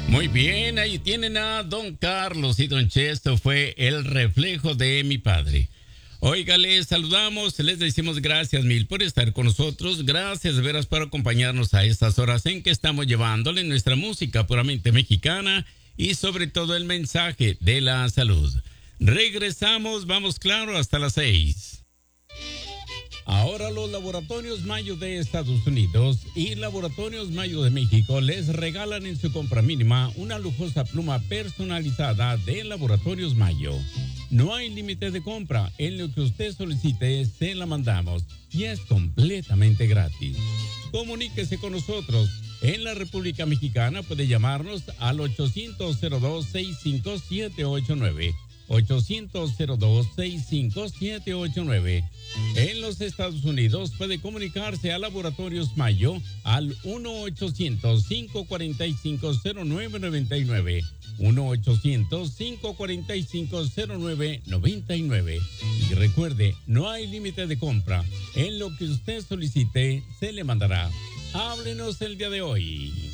Muy bien, ahí tienen a don Carlos y don Chesto, fue el reflejo de mi padre. Oiga, les saludamos, les decimos gracias mil por estar con nosotros, gracias de veras por acompañarnos a estas horas en que estamos llevándole nuestra música puramente mexicana y sobre todo el mensaje de la salud. Regresamos, vamos claro, hasta las 6. Ahora los Laboratorios Mayo de Estados Unidos y Laboratorios Mayo de México les regalan en su compra mínima una lujosa pluma personalizada de Laboratorios Mayo. No hay límite de compra, en lo que usted solicite se la mandamos y es completamente gratis. Comuníquese con nosotros. En la República Mexicana puede llamarnos al 800-02-65789. 800-02-65789. En los Estados Unidos puede comunicarse a Laboratorios Mayo al 1-800-545-0999. 1-800-545-0999. Y recuerde, no hay límite de compra. En lo que usted solicite, se le mandará. Háblenos el día de hoy.